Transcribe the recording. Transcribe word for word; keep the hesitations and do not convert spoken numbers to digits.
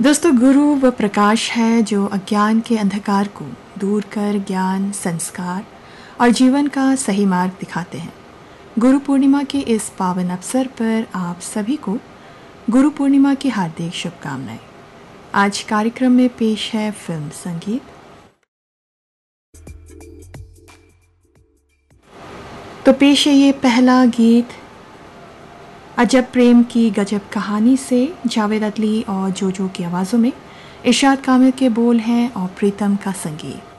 दोस्तों, गुरु वह प्रकाश है जो अज्ञान के अंधकार को दूर कर ज्ञान, संस्कार और जीवन का सही मार्ग दिखाते हैं। गुरु पूर्णिमा के इस पावन अवसर पर आप सभी को गुरु पूर्णिमा की हार्दिक शुभकामनाएं। आज कार्यक्रम में पेश है फिल्म संगीत। तो पेश है ये पहला गीत अजब प्रेम की गजब कहानी से जावेद अदली और जोजो की आवाज़ों में। इरशाद कामिल के बोल हैं और प्रीतम का संगीत।